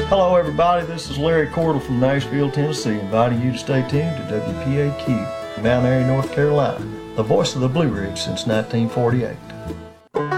Hello everybody, this is Larry Cordell from Nashville, Tennessee, inviting you to stay tuned to WPAQ, Mount Airy, North Carolina, the voice of the Blue Ridge since 1948.